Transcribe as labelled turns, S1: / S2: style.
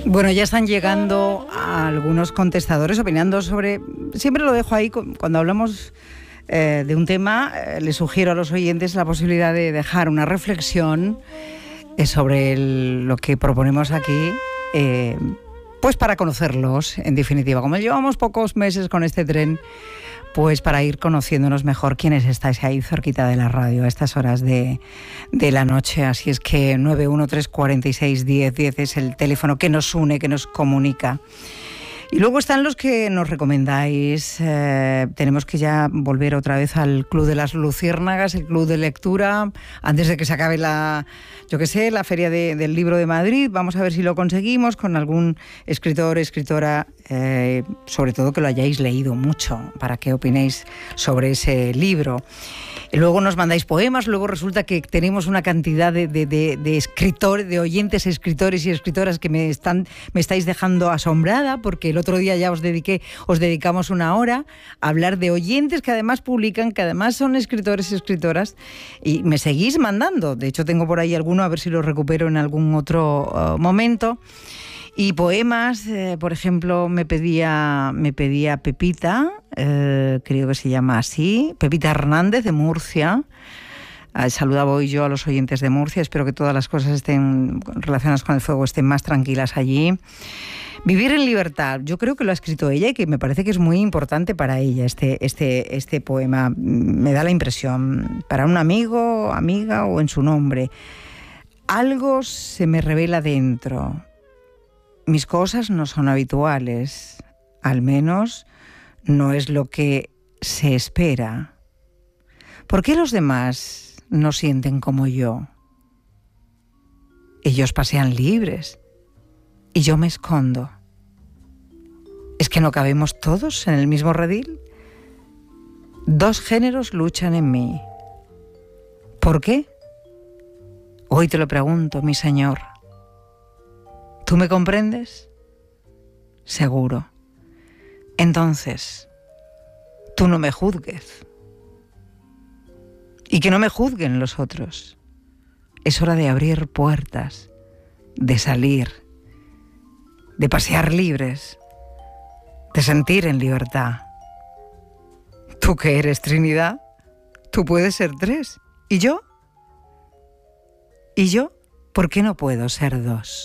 S1: Bueno, ya están llegando algunos contestadores opinando sobre... Siempre lo dejo ahí cuando hablamos de un tema. Les sugiero a los oyentes la posibilidad de dejar una reflexión sobre lo que proponemos aquí, pues para conocerlos, en definitiva. Como llevamos pocos meses con este tren, pues para ir conociéndonos mejor quienes estáis ahí cerquita de la radio a estas horas de la noche. Así es que 913461010 es el teléfono que nos une, que nos comunica. Y luego están los que nos recomendáis. Tenemos que ya volver otra vez al Club de las Luciérnagas, el Club de Lectura, antes de que se acabe la Feria del Libro de Madrid. Vamos a ver si lo conseguimos con algún escritor, escritora, sobre todo que lo hayáis leído mucho, para que opinéis sobre ese libro. Y luego nos mandáis poemas, luego resulta que tenemos una cantidad de escritores, de oyentes, escritores y escritoras que me estáis dejando asombrada, porque el otro día ya os dedicamos una hora a hablar de oyentes que además publican, que además son escritores y escritoras, y me seguís mandando. De hecho, tengo por ahí alguno, a ver si lo recupero en algún otro momento. Y poemas, por ejemplo, me pedía Pepita, creo que se llama así, Pepita Hernández de Murcia. Saludaba hoy yo a los oyentes de Murcia, espero que todas las cosas estén relacionadas con el fuego estén más tranquilas allí. Vivir en libertad, yo creo que lo ha escrito ella y que me parece que es muy importante para ella este poema. Me da la impresión, para un amigo, amiga o en su nombre. Algo se me revela dentro. Mis cosas no son habituales, al menos no es lo que se espera. ¿Por qué los demás no sienten como yo? Ellos pasean libres y yo me escondo. ¿Es que no cabemos todos en el mismo redil? Dos géneros luchan en mí. ¿Por qué? Hoy te lo pregunto, mi señor. ¿Tú me comprendes? Seguro. Entonces, tú no me juzgues. Y que no me juzguen los otros. Es hora de abrir puertas, de salir, de pasear libres, de sentir en libertad. ¿Tú qué eres, Trinidad? Tú puedes ser tres. ¿Y yo? ¿Y yo? ¿Por qué no puedo ser dos?